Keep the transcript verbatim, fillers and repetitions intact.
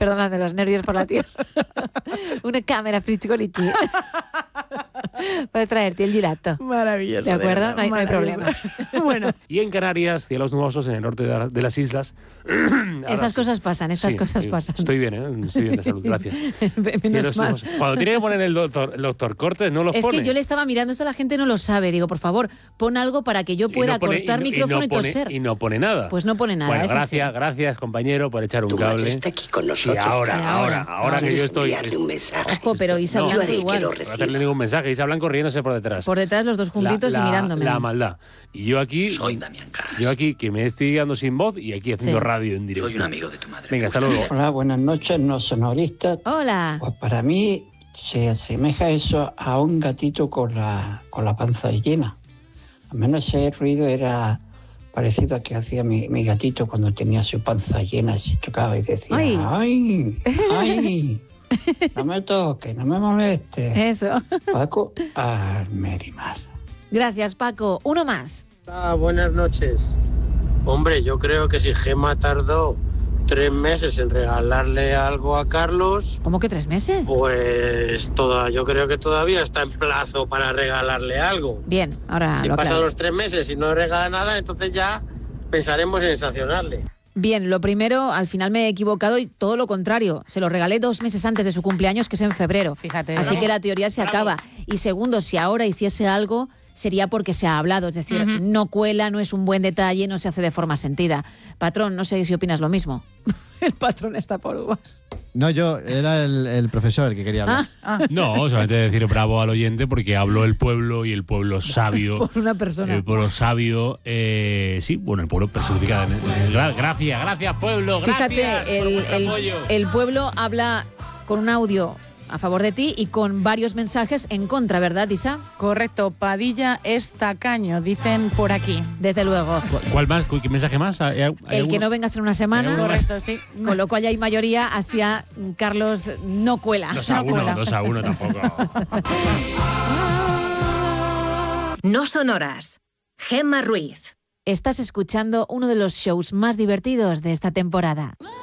Perdóname, los nervios por la tierra. Una cámara fricolichi. Para traerte el gelato. Maravilloso. ¿De acuerdo? De no, hay, no hay problema. Bueno. Y en Canarias, cielos nubosos en el norte de, la, de las islas. Estas sí. cosas pasan, estas sí, cosas sí, pasan. Estoy bien, ¿eh? Estoy bien de salud, gracias. Menos mal. Cuando tiene que poner el doctor, el doctor Cortes, no los es pone. Es que yo le estaba mirando, esto la gente no lo sabe. Digo, por favor, pon algo para que yo pueda no pone, cortar y no, micrófono y, no y pone, toser. Y no pone nada. Pues no pone nada. Bueno, es gracias, así. gracias, compañero, por echar un tu cable. madre está aquí con nosotros. Y ahora, Carlos. ahora, ahora que yo estoy... Un mensaje. Ojo, pero Isa no, Blanco yo igual. que lo No hacerle ningún mensaje. Isa Blanco riéndose por detrás. Por detrás los dos juntitos la, y la, mirándome. La maldad. Y yo aquí... Soy Damián Carras. Yo aquí, que me estoy quedando sin voz y aquí haciendo Sí. radio en directo. Soy un amigo de tu madre. Venga, hasta luego. Hola, buenas noches, no sonoristas. Hola. Pues para mí se asemeja eso a un gatito con la, con la panza llena. Al menos ese ruido era parecido a que hacía mi, mi gatito cuando tenía su panza llena, se tocaba y decía, ¡ay! ¡ay! ¡ay! No me toques, no me molestes. Eso. Paco Almerimar. Gracias, Paco. Uno más. Ah, buenas noches. Hombre, yo creo que si Gemma tardó tres meses en regalarle algo a Carlos... ¿Cómo que tres meses? Pues toda, yo creo que todavía está en plazo para regalarle algo. Bien, ahora Si lo pasan aclaro. los tres meses y no regala nada, entonces ya pensaremos en sancionarle. Bien, lo primero, al final me he equivocado y todo lo contrario. Se lo regalé dos meses antes de su cumpleaños, que es en febrero. Fíjate. Así Bravo. que la teoría se Bravo. acaba. Y segundo, si ahora hiciese algo, sería porque se ha hablado. Es decir, Uh-huh. no cuela, no es un buen detalle, no se hace de forma sentida. Patrón, no sé si opinas lo mismo. El patrón está por uvas. No, yo, era el, el profesor el que quería hablar. Ah, No, solamente decir bravo al oyente porque habló el pueblo y el pueblo sabio. por una persona. El pueblo sabio, eh, sí, bueno, el pueblo personificado. en- en- gra- Gracias, gracias, pueblo, gracias Fíjate, por el, vuestro el- apoyo. el pueblo habla con un audio a favor de ti y con varios mensajes en contra, ¿verdad, Isa? Correcto, Padilla es tacaño, dicen por aquí. Desde luego. ¿Cu- ¿Cuál más? ¿Qué mensaje más? ¿Hay- hay El que alguno? no vengas en una semana, ¿Hay alguno más? Correcto, sí. con lo cual ya hay mayoría hacia Carlos no cuela. Dos a No uno, cuela. dos a uno tampoco. No sonoras. Gemma Ruiz. Estás escuchando uno de los shows más divertidos de esta temporada.